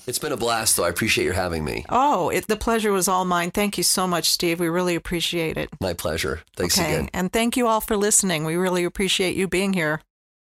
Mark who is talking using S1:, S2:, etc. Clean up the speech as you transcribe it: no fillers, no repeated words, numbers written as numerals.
S1: It's been a blast, though. I appreciate your having me.
S2: Oh, the pleasure was all mine. Thank you so much, Steve. We really appreciate it.
S1: My pleasure. Thanks again.
S2: And thank you all for listening. We really appreciate you being here.